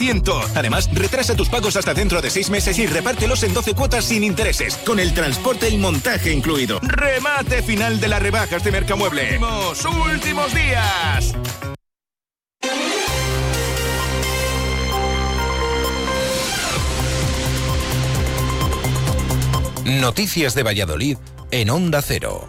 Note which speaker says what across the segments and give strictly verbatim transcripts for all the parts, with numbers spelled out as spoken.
Speaker 1: ciento. Además, retrasa tus pagos hasta dentro de seis meses y repártelos en doce cuotas sin intereses, con el transporte y montaje incluido. Remate final de las rebajas de Mercamueble. ¡Últimos, últimos días!
Speaker 2: Noticias de Valladolid en Onda Cero.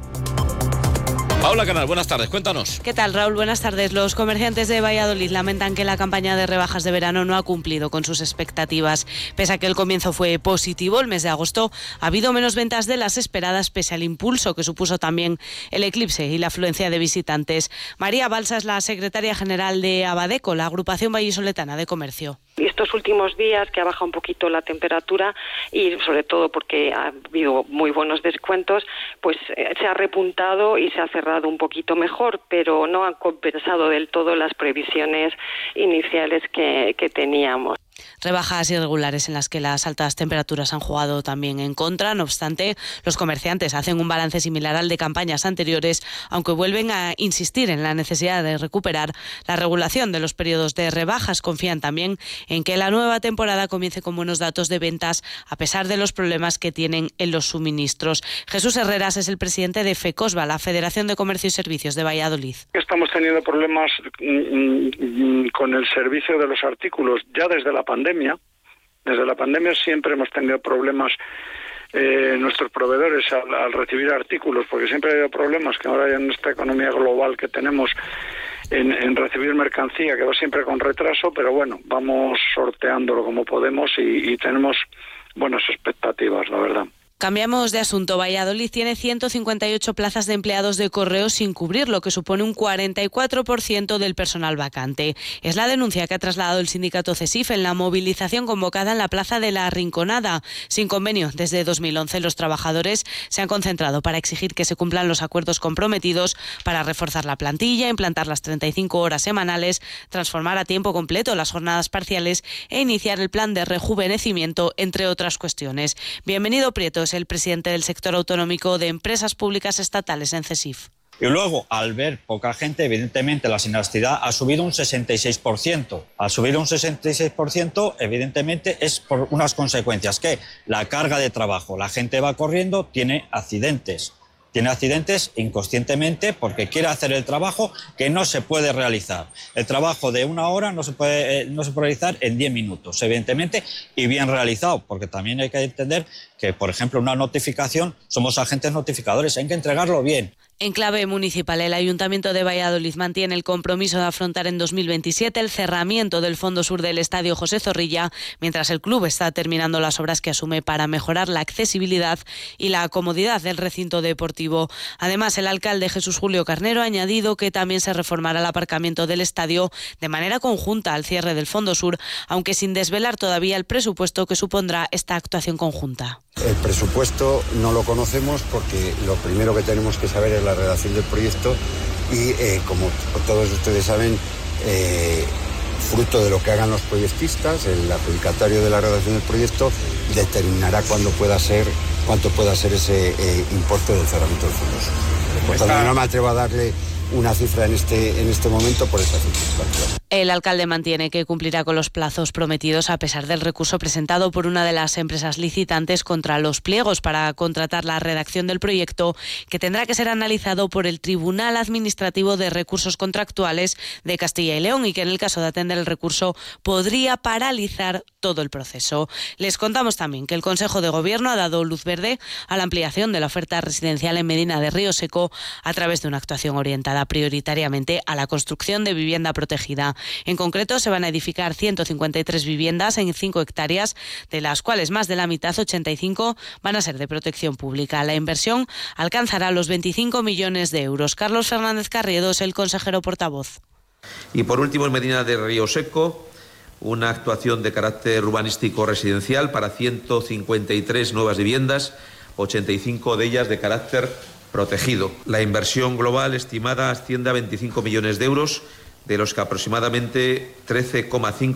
Speaker 3: Paula Canal, buenas tardes, cuéntanos.
Speaker 4: ¿Qué tal, Raúl? Buenas tardes. Los comerciantes de Valladolid lamentan que la campaña de rebajas de verano no ha cumplido con sus expectativas. Pese a que el comienzo fue positivo, el mes de agosto ha habido menos ventas de las esperadas, pese al impulso que supuso también el eclipse y la afluencia de visitantes. María Balsa es la secretaria general de Abadeco, la agrupación vallisoletana de comercio.
Speaker 5: Y estos últimos días que ha bajado un poquito la temperatura y sobre todo porque ha habido muy buenos descuentos, pues eh, se ha repuntado y se ha cerrado un poquito mejor, pero no han compensado del todo las previsiones iniciales que, que teníamos.
Speaker 4: Rebajas irregulares en las que las altas temperaturas han jugado también en contra. No obstante, los comerciantes hacen un balance similar al de campañas anteriores, aunque vuelven a insistir en la necesidad de recuperar la regulación de los periodos de rebajas. Confían también en que la nueva temporada comience con buenos datos de ventas, a pesar de los problemas que tienen en los suministros. Jesús Herreras es el presidente de FECOSVA, la Federación de Comercio y Servicios de Valladolid.
Speaker 6: Estamos teniendo problemas mm, con el servicio de los artículos ya desde la pandemia. Desde la pandemia siempre hemos tenido problemas eh, nuestros proveedores al, al recibir artículos, porque siempre ha habido problemas que ahora en esta economía global que tenemos en, en recibir mercancía, que va siempre con retraso, pero bueno, vamos sorteándolo como podemos y, y tenemos buenas expectativas, la verdad.
Speaker 4: Cambiamos de asunto. Valladolid tiene ciento cincuenta y ocho plazas de empleados de correos sin cubrir, lo que supone un cuarenta y cuatro por ciento del personal vacante. Es la denuncia que ha trasladado el sindicato CESIF en la movilización convocada en la Plaza de la Rinconada. Sin convenio, desde dos mil once los trabajadores se han concentrado para exigir que se cumplan los acuerdos comprometidos para reforzar la plantilla, implantar las treinta y cinco horas semanales, transformar a tiempo completo las jornadas parciales e iniciar el plan de rejuvenecimiento, entre otras cuestiones. Bienvenido Prieto, es el presidente del sector autonómico de empresas públicas estatales en CESIF.
Speaker 7: Y luego, al ver poca gente, evidentemente la sinistralidad ha subido un sesenta y seis por ciento. Al subir un sesenta y seis por ciento, evidentemente es por unas consecuencias, que la carga de trabajo, la gente va corriendo, tiene accidentes. Tiene accidentes inconscientemente porque quiere hacer el trabajo que no se puede realizar. El trabajo de una hora no se puede, eh, no se puede realizar en diez minutos, evidentemente, y bien realizado, porque también hay que entender que, por ejemplo, una notificación, somos agentes notificadores, hay que entregarlo bien.
Speaker 4: En clave municipal, el Ayuntamiento de Valladolid mantiene el compromiso de afrontar en dos mil veintisiete el cerramiento del fondo sur del Estadio José Zorrilla, mientras el club está terminando las obras que asume para mejorar la accesibilidad y la comodidad del recinto deportivo. Además, el alcalde Jesús Julio Carnero ha añadido que también se reformará el aparcamiento del estadio de manera conjunta al cierre del fondo sur, aunque sin desvelar todavía el presupuesto que supondrá esta actuación conjunta.
Speaker 8: El presupuesto no lo conocemos porque lo primero que tenemos que saber es la redacción del proyecto y, eh, como todos ustedes saben, eh, fruto de lo que hagan los proyectistas, el adjudicatario de la redacción del proyecto determinará cuándo pueda ser, cuánto pueda ser ese eh, importe del cerramiento del fondo. Por tanto, no me atrevo a darle una cifra en este, en este momento por esa circunstancia.
Speaker 4: El alcalde mantiene que cumplirá con los plazos prometidos a pesar del recurso presentado por una de las empresas licitantes contra los pliegos para contratar la redacción del proyecto, que tendrá que ser analizado por el Tribunal Administrativo de Recursos Contractuales de Castilla y León y que en el caso de atender el recurso podría paralizar todo el proceso. Les contamos también que el Consejo de Gobierno ha dado luz verde a la ampliación de la oferta residencial en Medina de Río Seco a través de una actuación orientada prioritariamente a la construcción de vivienda protegida. En concreto, se van a edificar ciento cincuenta y tres viviendas en cinco hectáreas, de las cuales más de la mitad, ochenta y cinco, van a ser de protección pública. La inversión alcanzará los veinticinco millones de euros. Carlos Fernández Carriedo es el consejero portavoz.
Speaker 9: Y por último, en Medina de Río Seco, una actuación de carácter urbanístico residencial para ciento cincuenta y tres nuevas viviendas, ochenta y cinco de ellas de carácter protegido. La inversión global estimada asciende a veinticinco millones de euros, de los que aproximadamente trece coma cinco